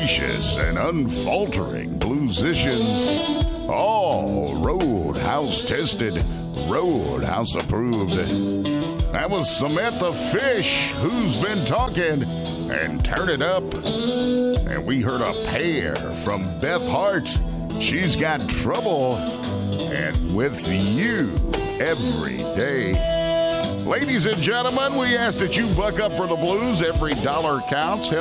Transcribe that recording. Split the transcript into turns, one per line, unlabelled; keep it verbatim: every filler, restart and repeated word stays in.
tenacious and unfaltering musicians. All Roadhouse tested, Roadhouse approved. That was Samantha Fish, who's been talking, and Turn It Up. And we heard a pair from Beth Hart. She's Got Trouble, and With You Every Day. Ladies and gentlemen, we ask that you buck up for the blues. Every dollar counts.